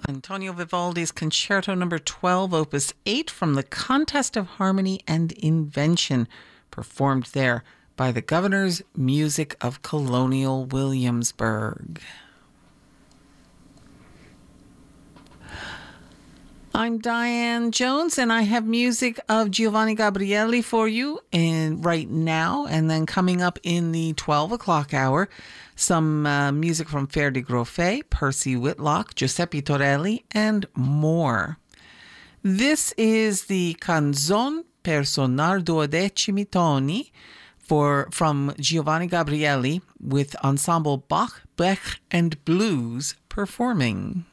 Antonio Vivaldi's Concerto Number 12, Opus 8 from the Contest of Harmony and Invention, performed there by the Governor's Music of Colonial Williamsburg. I'm Diane Jones, and I have music of Giovanni Gabrieli for you right now, and then coming up in the 12 o'clock hour, some music from Ferdi Grofé, Percy Whitlock, Giuseppe Torelli, and more. This is the Canzon per sonar duodecimi toni from Giovanni Gabrieli with Ensemble Bach, Bech, and Blues performing.